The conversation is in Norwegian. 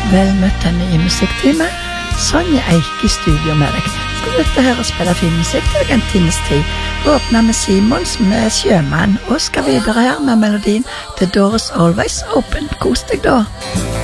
Vel møtt henne i musikktime. Sonja Eik i studio med deg. Skal dette her og spille fin musikk til en times tid. Åpner med Simons med Sjømann og skal videre her med melodien til Doris Always Open. Kos deg da.